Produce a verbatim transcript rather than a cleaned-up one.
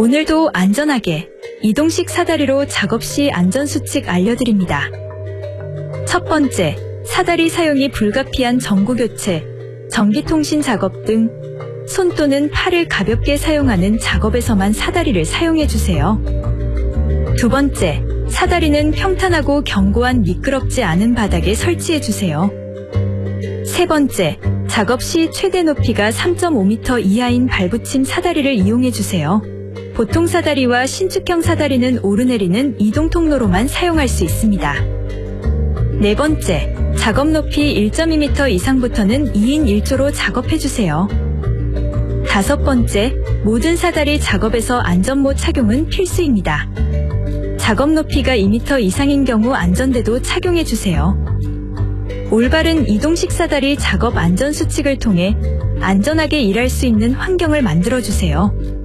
오늘도 안전하게 이동식 사다리로 작업 시 안전수칙 알려드립니다. 첫 번째, 사다리 사용이 불가피한 전구교체, 전기통신 작업 등 손 또는 팔을 가볍게 사용하는 작업에서만 사다리를 사용해주세요. 두 번째, 사다리는 평탄하고 견고한 미끄럽지 않은 바닥에 설치해주세요. 세 번째, 작업 시 최대 높이가 삼 점 오 미터 이하인 발붙임 사다리를 이용해주세요. 보통 사다리와 신축형 사다리는 오르내리는 이동 통로로만 사용할 수 있습니다. 네 번째, 작업 높이 일 점 이 미터 이상부터는 이 인 일 조로 작업해주세요. 다섯 번째, 모든 사다리 작업에서 안전모 착용은 필수입니다. 작업 높이가 이 미터 이상인 경우 안전대도 착용해주세요. 올바른 이동식 사다리 작업 안전수칙을 통해 안전하게 일할 수 있는 환경을 만들어주세요.